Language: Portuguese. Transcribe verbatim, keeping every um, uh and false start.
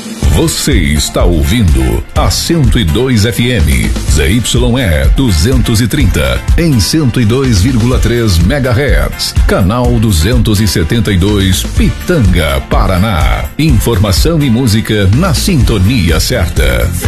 Você está ouvindo a cento e dois F M, Z Y E duzentos e trinta, em cento e dois vírgula três megahertz, canal duzentos e setenta e dois, Pitanga, Paraná. Informação e música na sintonia certa.